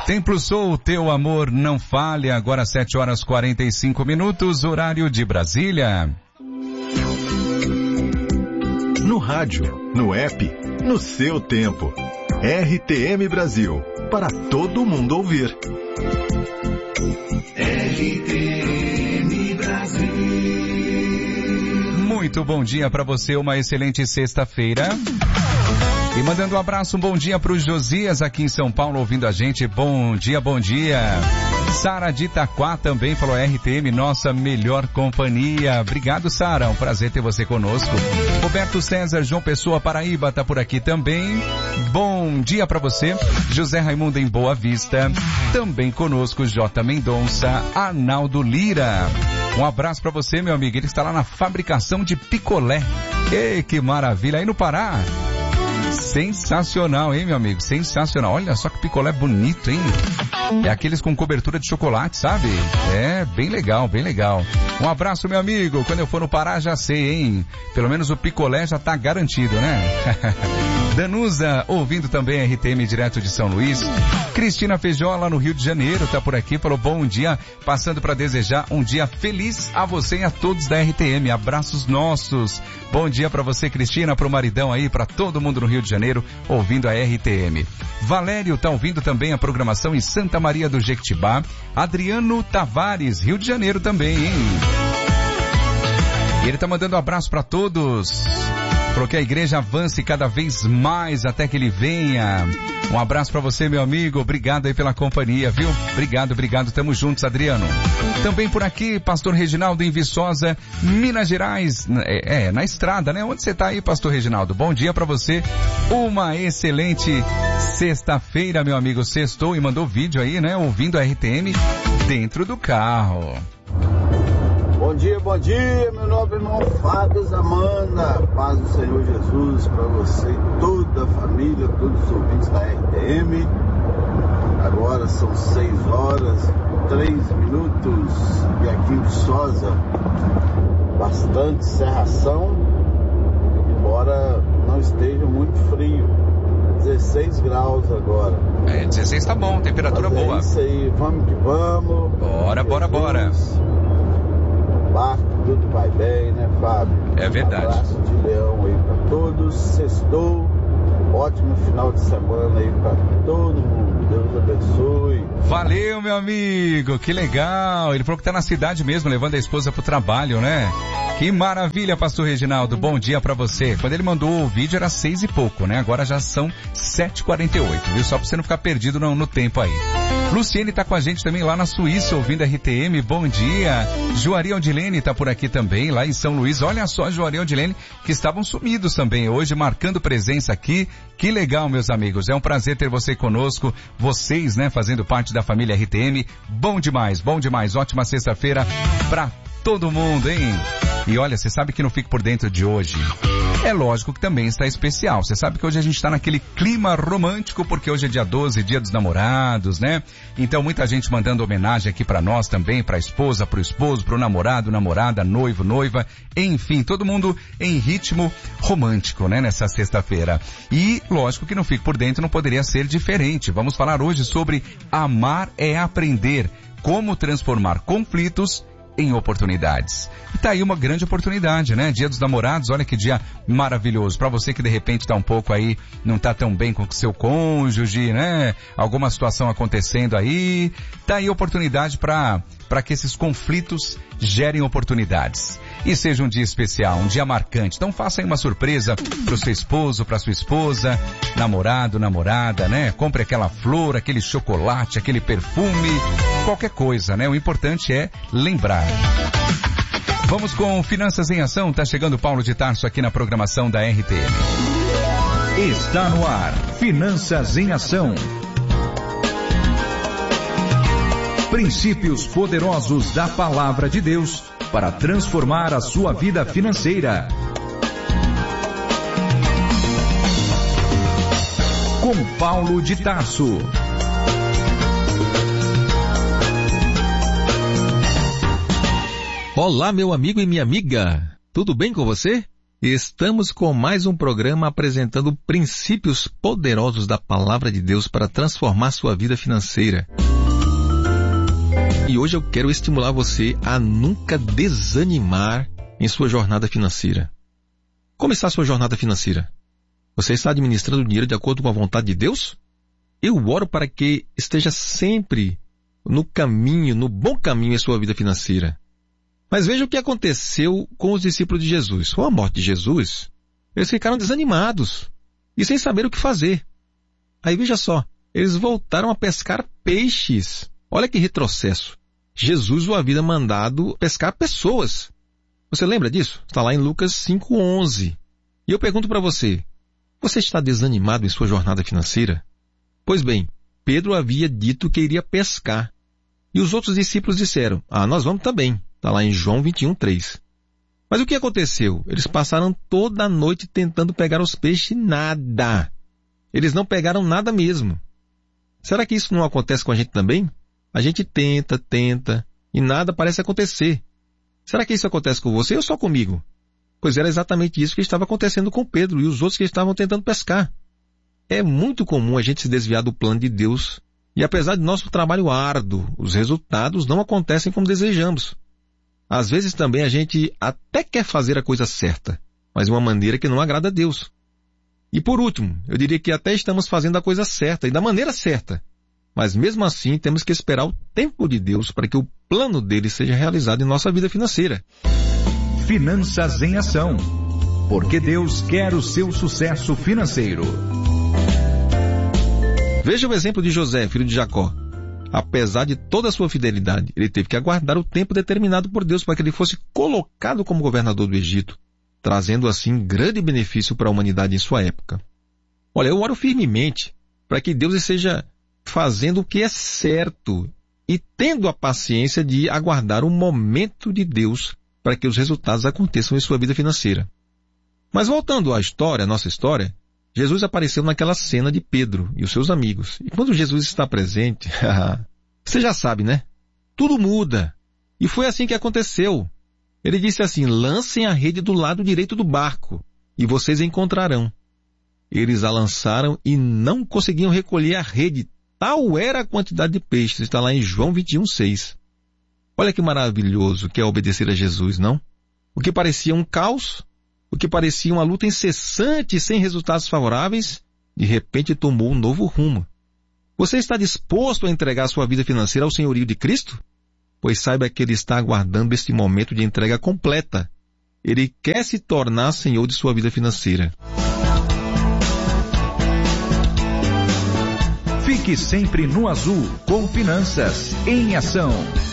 Templo Sou, teu amor não falha. Agora 7h45, horário de Brasília. No rádio, no app, no seu tempo. RTM Brasil, para todo mundo ouvir. RTM Brasil. Muito bom dia para você, uma excelente sexta-feira. E mandando um abraço, um bom dia para o Josias aqui em São Paulo ouvindo a gente. Bom dia, bom dia. Sara de Itaquá também falou RTM, nossa melhor companhia. Obrigado, Sara, um prazer ter você conosco. Roberto César, João Pessoa, Paraíba, tá por aqui também. Bom dia para você. José Raimundo em Boa Vista. Também conosco J. Mendonça, Arnaldo Lira. Um abraço para você, meu amigo. Ele está lá na fabricação de picolé. Ei, que maravilha. Aí no Pará. Sensacional, hein, meu amigo? Sensacional. Olha só que picolé bonito, hein? É aqueles com cobertura de chocolate, sabe? É, bem legal, bem legal. Um abraço, meu amigo. Quando eu for no Pará, já sei, hein? Pelo menos o picolé já tá garantido, né? Danusa, ouvindo também RTM direto de São Luís. Cristina Feijola, no Rio de Janeiro, tá por aqui, falou bom dia, passando para desejar um dia feliz a você e a todos da RTM. Abraços nossos. Bom dia para você, Cristina, pro maridão aí, para todo mundo no Rio de Janeiro, ouvindo a RTM. Valério tá ouvindo também a programação em Santa Maria do Jequitibá. Adriano Tavares, Rio de Janeiro também, hein? E ele tá mandando um abraço para todos. Falou que a igreja avance cada vez mais até que ele venha. Um abraço para você, meu amigo. Obrigado aí pela companhia, viu? Obrigado. Tamo juntos, Adriano. Também por aqui, pastor Reginaldo em Viçosa, Minas Gerais. Na estrada, né? Onde você tá aí, pastor Reginaldo? Bom dia para você. Uma excelente sexta-feira, meu amigo. Sextou e mandou vídeo aí, né? Ouvindo a RTM dentro do carro. Bom dia, meu nobre irmão Fábio Zamanda. Paz do Senhor Jesus para você e toda a família, todos os ouvintes da RTM. Agora são 6h03 e aqui em Viçosa, bastante cerração, embora não esteja muito frio. 16 graus agora. 16 tá bom, temperatura boa. É isso aí, vamos que vamos. Bora. Barco, tudo vai bem, né, Fábio? É verdade. Um abraço de leão aí pra todos. Sextou. Ótimo final de semana aí pra todo mundo. Deus abençoe. Valeu, meu amigo. Que legal. Ele falou que tá na cidade mesmo, levando a esposa pro trabalho, né? Que maravilha, pastor Reginaldo. Bom dia pra você. Quando ele mandou o vídeo era 6 e pouco, né? Agora já são 7h48, viu? Só pra você não ficar perdido no tempo aí. Luciene tá com a gente também lá na Suíça, ouvindo a RTM. Bom dia. Juari Aldilene tá por aqui também, lá em São Luís. Olha só, Juari Aldilene, que estavam sumidos também hoje, marcando presença aqui. Que legal, meus amigos. É um prazer ter você conosco. Vocês, né, fazendo parte da família RTM. Bom demais. Ótima sexta-feira pra todo mundo, hein? E olha, você sabe que não Fique por Dentro de hoje. É lógico que também está especial. Você sabe que hoje a gente está naquele clima romântico, porque hoje é dia 12, dia dos namorados, né? Então muita gente mandando homenagem aqui para nós também, para a esposa, para o esposo, para o namorado, namorada, noivo, noiva, enfim, todo mundo em ritmo romântico, né? Nessa sexta-feira. E lógico que no Fique por Dentro não poderia ser diferente. Vamos falar hoje sobre amar é aprender, como transformar conflitos em oportunidades. E tá aí uma grande oportunidade, né? Dia dos Namorados, olha que dia maravilhoso. Pra você que de repente tá um pouco aí, não tá tão bem com o seu cônjuge, né? Alguma situação acontecendo aí, tá aí oportunidade pra que esses conflitos gerem oportunidades. E seja um dia especial, um dia marcante. Então faça aí uma surpresa pro seu esposo, pra sua esposa, namorado, namorada, né? Compre aquela flor, aquele chocolate, aquele perfume, qualquer coisa, né? O importante é lembrar. Vamos com Finanças em Ação. Tá chegando Paulo de Tarso aqui na programação da RTM. Está no ar, Finanças em Ação. Princípios poderosos da Palavra de Deus para transformar a sua vida financeira. Com Paulo de Tarso. Olá, meu amigo e minha amiga. Tudo bem com você? Estamos com mais um programa apresentando princípios poderosos da Palavra de Deus para transformar sua vida financeira. E hoje eu quero estimular você a nunca desanimar em sua jornada financeira. Como está a sua jornada financeira? Você está administrando o dinheiro de acordo com a vontade de Deus? Eu oro para que esteja sempre no caminho, no bom caminho em sua vida financeira. Mas veja o que aconteceu com os discípulos de Jesus. Com a morte de Jesus, eles ficaram desanimados e sem saber o que fazer. Aí veja só, eles voltaram a pescar peixes. Olha que retrocesso. Jesus o havia mandado pescar pessoas. Você lembra disso? Está lá em Lucas 5:11. E eu pergunto para você, você está desanimado em sua jornada financeira? Pois bem, Pedro havia dito que iria pescar. E os outros discípulos disseram, nós vamos também. Está lá em João 21:3. Mas o que aconteceu? Eles passaram toda a noite tentando pegar os peixes, nada. Eles não pegaram nada mesmo. Será que isso não acontece com a gente também? A gente tenta, e nada parece acontecer. Será que isso acontece com você ou só comigo? Pois era exatamente isso que estava acontecendo com Pedro e os outros que estavam tentando pescar. É muito comum a gente se desviar do plano de Deus, e apesar de nosso trabalho árduo, os resultados não acontecem como desejamos. Às vezes também a gente até quer fazer a coisa certa, mas de uma maneira que não agrada a Deus. E por último, eu diria que até estamos fazendo a coisa certa e da maneira certa, mas mesmo assim temos que esperar o tempo de Deus para que o plano dele seja realizado em nossa vida financeira. Finanças em Ação. Porque Deus quer o seu sucesso financeiro. Veja o exemplo de José, filho de Jacó. Apesar de toda a sua fidelidade, ele teve que aguardar o tempo determinado por Deus para que ele fosse colocado como governador do Egito, trazendo assim grande benefício para a humanidade em sua época. Olha, eu oro firmemente para que Deus esteja fazendo o que é certo e tendo a paciência de aguardar o momento de Deus para que os resultados aconteçam em sua vida financeira. Mas voltando à história, nossa história, Jesus apareceu naquela cena de Pedro e os seus amigos. E quando Jesus está presente, você já sabe, né? Tudo muda. E foi assim que aconteceu. Ele disse assim, lancem a rede do lado direito do barco e vocês encontrarão. Eles a lançaram e não conseguiam recolher a rede. Tal era a quantidade de peixes. Está lá em João 21:6. Olha que maravilhoso que é obedecer a Jesus, não? O que parecia um caos, o que parecia uma luta incessante sem resultados favoráveis, de repente tomou um novo rumo. Você está disposto a entregar sua vida financeira ao senhorio de Cristo? Pois saiba que Ele está aguardando este momento de entrega completa. Ele quer se tornar senhor de sua vida financeira. Fique sempre no azul com Finanças em Ação.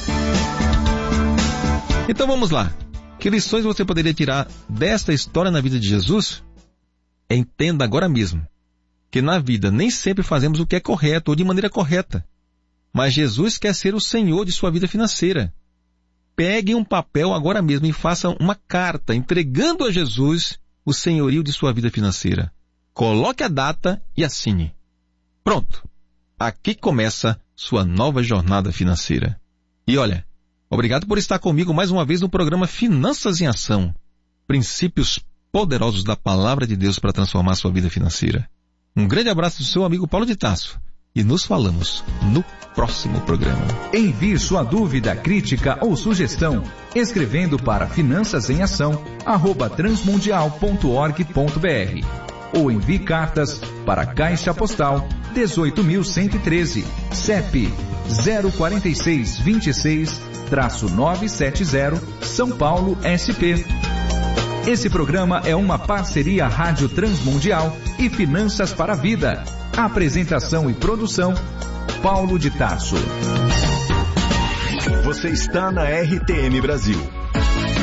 Então vamos lá. Que lições você poderia tirar desta história na vida de Jesus? Entenda agora mesmo que na vida nem sempre fazemos o que é correto ou de maneira correta. Mas Jesus quer ser o Senhor de sua vida financeira. Pegue um papel agora mesmo e faça uma carta entregando a Jesus o senhorio de sua vida financeira. Coloque a data e assine. Pronto. Aqui começa sua nova jornada financeira. E olha, obrigado por estar comigo mais uma vez no programa Finanças em Ação. Princípios poderosos da Palavra de Deus para transformar sua vida financeira. Um grande abraço do seu amigo Paulo de Tarso. E nos falamos no próximo programa. Envie sua dúvida, crítica ou sugestão escrevendo para finançasemAção@transmundial.org.br ou envie cartas para Caixa Postal 18.113, CEP 04626-970, São Paulo, SP. Esse programa é uma parceria Rádio Transmundial e Finanças para a Vida. Apresentação e produção, Paulo de Tarso. Você está na RTM Brasil.